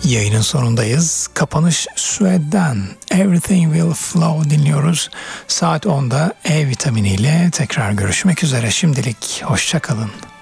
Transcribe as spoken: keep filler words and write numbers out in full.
Yayının sonundayız. Kapanış Sued'den Everything Will Flow dinliyoruz. Saat onda E vitaminiyle tekrar görüşmek üzere. Şimdilik hoşça kalın.